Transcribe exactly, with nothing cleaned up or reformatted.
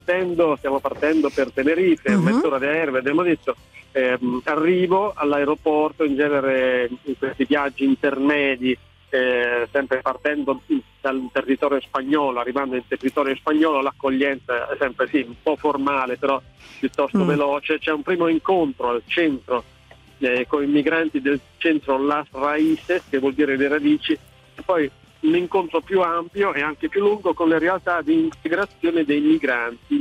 partendo, stiamo partendo per Tenerife, Mhm. mezz'ora di aereo, abbiamo detto, ehm, arrivo all'aeroporto, in genere in questi viaggi intermedi, eh, sempre partendo dal territorio spagnolo, arrivando in territorio spagnolo, l'accoglienza è sempre sì, un po' formale, però piuttosto Mm. veloce. C'è un primo incontro al centro eh, con i migranti del centro Las Raíces, che vuol dire le radici, e poi un incontro più ampio e anche più lungo con le realtà di integrazione dei migranti